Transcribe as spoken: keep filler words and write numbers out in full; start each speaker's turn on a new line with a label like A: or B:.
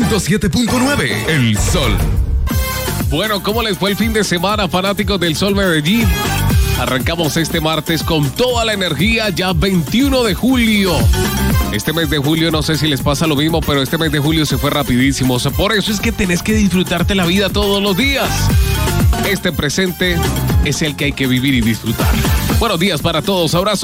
A: ciento siete punto nueve, El Sol.
B: Bueno, ¿cómo les fue el fin de semana, fanáticos del Sol Medellín? Arrancamos este martes con toda la energía, ya veintiuno de julio. Este mes de julio, no sé si les pasa lo mismo, pero este mes de julio se fue rapidísimo. O sea, por eso es que tenés que disfrutarte la vida todos los días. Este presente es el que hay que vivir y disfrutar. Buenos días para todos, abrazo.